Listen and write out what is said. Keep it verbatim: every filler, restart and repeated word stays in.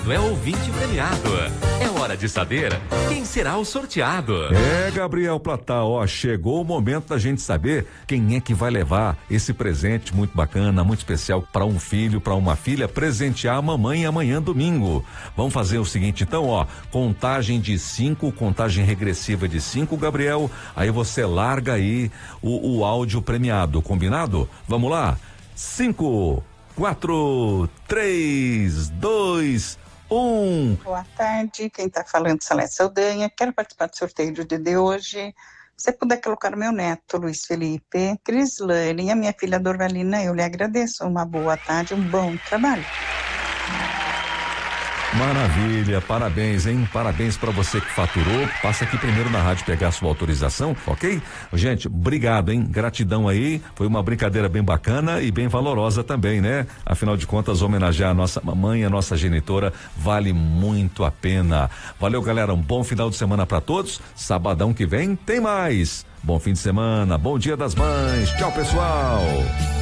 É ouvinte premiado. É hora de saber quem será o sorteado. É, Gabriel Platá, ó, chegou o momento da gente saber quem é que vai levar esse presente muito bacana, muito especial para um filho, para uma filha, presentear a mamãe amanhã domingo. Vamos fazer o seguinte então, ó, contagem de cinco, contagem regressiva de cinco, Gabriel, aí você larga aí o, o áudio premiado, combinado? Vamos lá? Cinco, quatro, três, dois, um. Boa tarde, quem está falando é Salete Saldanha. Quero participar do sorteio do dia de hoje. Se você puder colocar o meu neto, Luiz Felipe, Crislane e a minha filha Dorvalina, eu lhe agradeço. Uma boa tarde, um bom trabalho. Maravilha, parabéns, hein? Parabéns para você que faturou. Passa aqui primeiro na rádio pegar a sua autorização, ok? Gente, obrigado, hein? Gratidão aí. Foi uma brincadeira bem bacana e bem valorosa também, né? Afinal de contas, homenagear a nossa mamãe, a nossa genitora, vale muito a pena. Valeu, galera. Um bom final de semana para todos. Sabadão que vem tem mais. Bom fim de semana, bom Dia das Mães. Tchau, pessoal.